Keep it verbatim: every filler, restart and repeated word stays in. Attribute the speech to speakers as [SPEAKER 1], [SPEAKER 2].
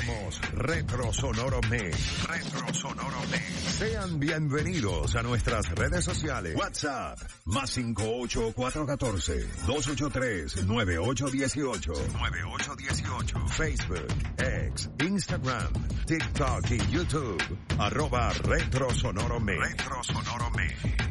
[SPEAKER 1] Somos Retro Sonoro Mix. Retro Sonoro Mix. Sean bienvenidos a nuestras redes sociales. WhatsApp, más cinco ocho cuatro uno cuatro, dos ocho tres, nueve ocho uno ocho. nueve ocho uno ocho. Facebook, X, Instagram, TikTok y YouTube. Arroba Retro Sonoro Mix. Retro Sonoro Mix.